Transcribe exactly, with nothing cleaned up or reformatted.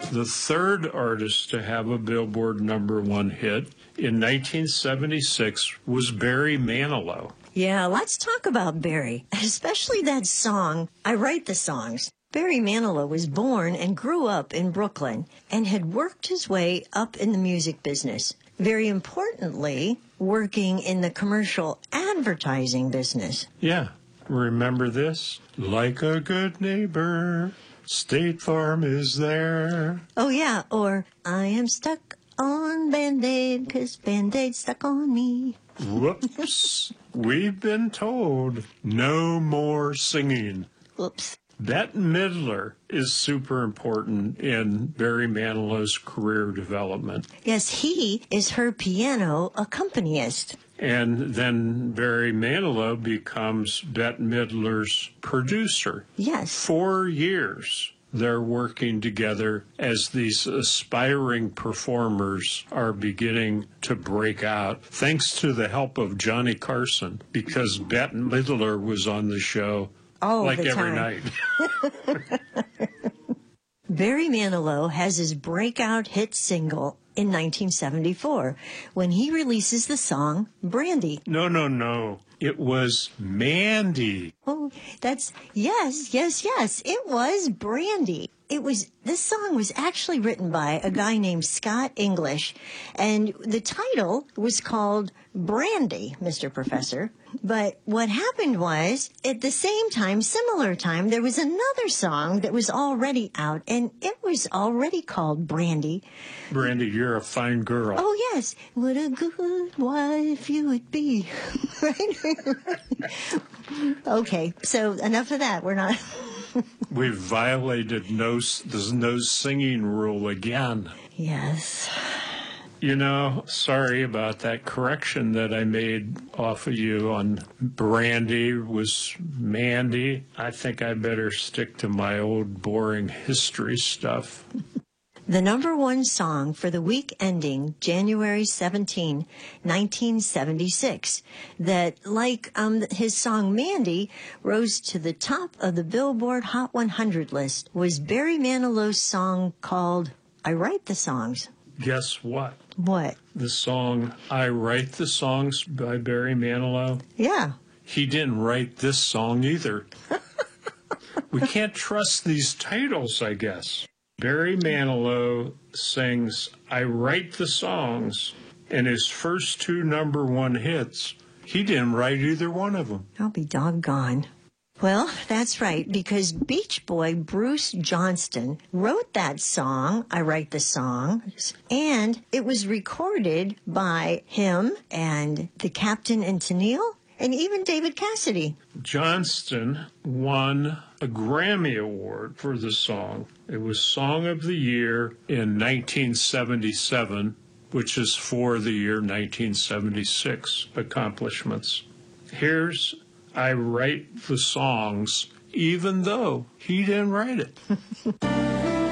The third artist to have a Billboard number one hit in nineteen seventy-six was Barry Manilow. Yeah, let's talk about Barry, especially that song, I Write the Songs. Barry Manilow was born and grew up in Brooklyn and had worked his way up in the music business. Very importantly, working in the commercial advertising business. Yeah. Remember this? Like a good neighbor, State Farm is there. Oh, yeah. Or, I am stuck on Band-Aid because Band-Aid stuck on me. Whoops. We've been told no more singing. Whoops. Bette Midler is super important in Barry Manilow's career development. Yes, he is her piano accompanist. And then Barry Manilow becomes Bette Midler's producer. Yes. Four years they're working together as these aspiring performers are beginning to break out, thanks to the help of Johnny Carson, because Bette Midler was on the show All like the every time. night. Barry Manilow has his breakout hit single in nineteen seventy-four when he releases the song Brandy. No, no, no. It was Mandy. Oh, that's, yes, yes, yes. It was Brandy. It was, this song was actually written by a guy named Scott English, and the title was called Brandy, Mister Professor. But what happened was, at the same time, similar time, there was another song that was already out, and it was already called Brandy. Brandy, you're a fine girl. Oh, yes. What a good wife you would be. Right? Okay, so enough of that. We're not... We've violated no, the no singing rule again. Yes. You know, sorry about that correction that I made off of you on Brandy was Mandy. I think I better stick to my old boring history stuff. The number one song for the week ending January seventeenth, nineteen seventy-six, that, like um, his song Mandy, rose to the top of the Billboard Hot one hundred list, was Barry Manilow's song called I Write the Songs. Guess what? What? The song I Write the Songs by Barry Manilow? Yeah. He didn't write this song either. We can't trust these titles, I guess. Barry Manilow sings I Write the Songs, and his first two number one hits, he didn't write either one of them. I'll be doggone. Well, that's right, because Beach Boy Bruce Johnston wrote that song, I Write the Songs, and it was recorded by him and the Captain and Tennille, and even David Cassidy. Johnston won a Grammy Award for the song. It was Song of the Year in nineteen seventy-seven, which is for the year nineteen seventy-six accomplishments. Here's I Write the Songs, even though he didn't write it.